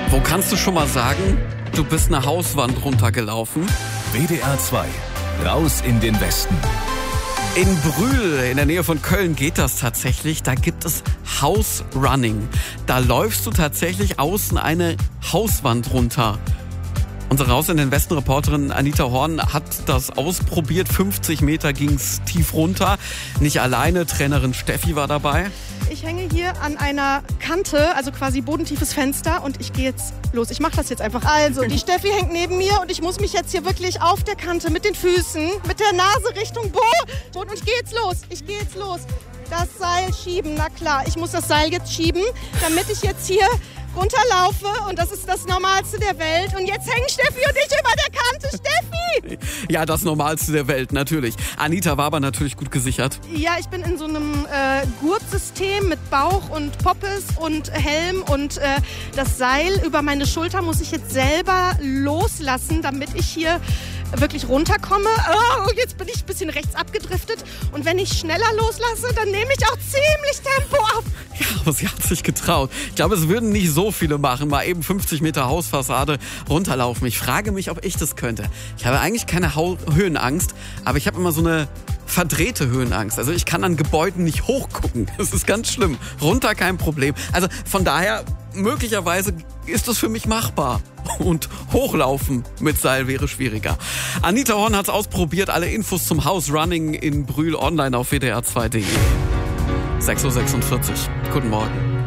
Wo kannst du schon mal sagen, du bist eine Hauswand runtergelaufen? WDR 2, raus in den Westen. In Brühl, in der Nähe von Köln, geht das tatsächlich. Da gibt es House Running. Da läufst du tatsächlich außen eine Hauswand runter. Unsere Raus in den Westen-Reporterin Anita Horn hat das ausprobiert. 50 Meter ging's tief runter. Nicht alleine, Trainerin Steffi war dabei. Ich hänge hier an einer Kante, also quasi bodentiefes Fenster, und ich gehe jetzt los. Ich mache das jetzt einfach. Also, die Steffi hängt neben mir und ich muss mich jetzt hier wirklich auf der Kante mit den Füßen, mit der Nase Richtung Boden, und ich gehe jetzt los. Ich gehe jetzt los. Das Seil schieben, na klar. Ich muss das Seil jetzt schieben, damit ich jetzt hier runterlaufe, und das ist das Normalste der Welt. Und jetzt hängen Steffi und ich über der Kante. Steffi! Ja, das Normalste der Welt, natürlich. Anita war aber natürlich gut gesichert. Ja, ich bin in so einem Gurtsystem mit Bauch und Poppes und Helm, und das Seil über meine Schulter muss ich jetzt selber loslassen, damit ich hier wirklich runterkomme. Oh, jetzt bin ich ein bisschen rechts abgedriftet, und wenn ich schneller loslasse, dann nehme ich auch ziemlich Tempo auf. Ja, aber sie hat sich getraut. Ich glaube, es würden nicht so viele machen, mal eben 50 Meter Hausfassade runterlaufen. Ich frage mich, ob ich das könnte. Ich habe eigentlich keine Höhenangst, aber ich habe immer so eine verdrehte Höhenangst. Also ich kann an Gebäuden nicht hochgucken. Das ist ganz schlimm. Runter kein Problem. Also von daher, möglicherweise ist das für mich machbar. Und hochlaufen mit Seil wäre schwieriger. Anita Horn hat es ausprobiert. Alle Infos zum House Running in Brühl online auf wdr2.de. 6.46 Uhr. Guten Morgen.